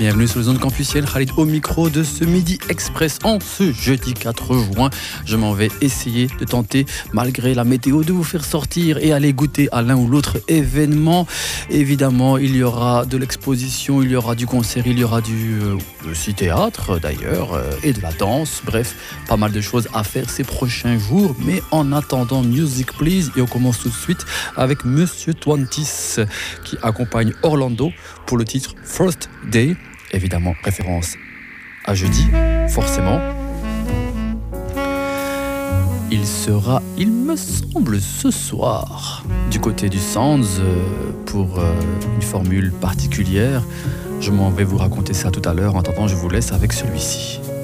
bienvenue sur les ondes campusiennes. Khalid au micro de ce Midi Express en ce jeudi 4 juin. Je m'en vais essayer de tenter, malgré la météo, de vous faire sortir et aller goûter à l'un ou l'autre événement. Évidemment, il y aura de l'exposition, il y aura du concert, il y aura du théâtre d'ailleurs, et de la danse. Bref, pas mal de choses à faire ces prochains jours. Mais en attendant, music please. Et on commence tout de suite avec Monsieur Twenties qui accompagne Orlando pour le titre First Day, évidemment référence à jeudi, forcément. Il sera, il me semble, ce soir du côté du Sounds pour une formule particulière. Je m'en vais vous raconter ça tout à l'heure. En attendant, je vous laisse avec celui-ci.